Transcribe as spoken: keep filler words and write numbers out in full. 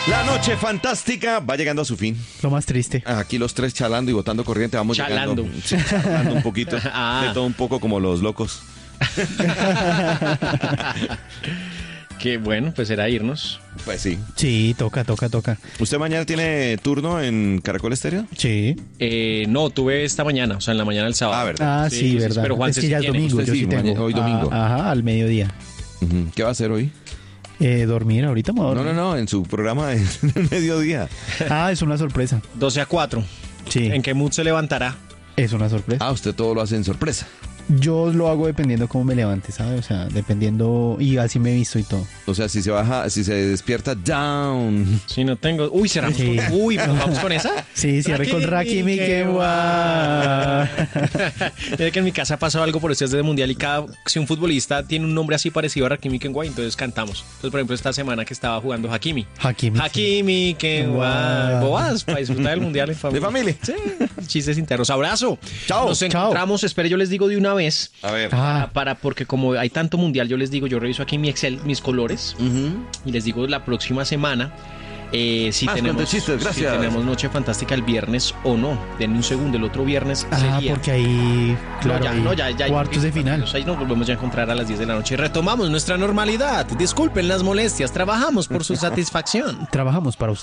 La noche fantástica va llegando a su fin. Lo más triste. Aquí los tres chalando y botando corriente. Vamos Chalando. llegando. Sí, chalando un poquito. Ah. De todo un poco como los locos. Qué bueno, pues era irnos. Pues sí. Sí, toca, toca, toca. ¿Usted mañana tiene turno en Caracol Estéreo? Sí. Eh, no, tuve esta mañana, o sea, en la mañana del sábado. Ah, ¿verdad? Ah, Sí, sí, sí, sí, verdad. pero Juanse es que sí ya es tiene. domingo, Usted yo sí, sí mañana- tengo. hoy domingo. Ah, ajá, al mediodía. Ujú. ¿Qué va a hacer hoy? Eh, dormir, ahorita me voy a No, dormir. no, no, en su programa de mediodía. Ah, es una sorpresa. doce a cuatro. Sí, ¿En qué mood se levantará? es una sorpresa. Ah, usted todo lo hace en sorpresa. Yo lo hago dependiendo cómo me levante, ¿sabes? O sea, dependiendo, y así me he visto y todo. O sea, si se baja, si se despierta down. Si no tengo... Uy, cerramos Sí. con... Uy, ¿pero vamos con esa? Sí, cierre con Raki Mikewa. Mira que en mi casa ha pasado algo por este desde el mundial y cada si un futbolista tiene un nombre así parecido a Hakimi Kenwa, entonces cantamos. Entonces, por ejemplo, esta semana que estaba jugando Hakimi. Hakimi. Hakimi Kenwa. Wow. Bobadas para disfrutar del mundial en familia. De familia. Sí, chistes internos. Abrazo. Chao. Nos Chao. encontramos, espere, yo les digo de una vez. A ver. Ah, Para, para- porque como hay tanto mundial, yo les digo, yo reviso aquí mi Excel, mis colores, Ujú. y les digo la próxima semana eh, si, Más tenemos, cuentos chistes, si gracias. tenemos Noche Fantástica el viernes o no. Denme un segundo, el otro viernes ah, sería... porque ahí, claro, no, ya, ahí, no, ya, ya. cuartos de final. Ahí nos volvemos ya a encontrar a las diez de la noche y retomamos nuestra normalidad. Disculpen las molestias, trabajamos por su satisfacción. Trabajamos para usted.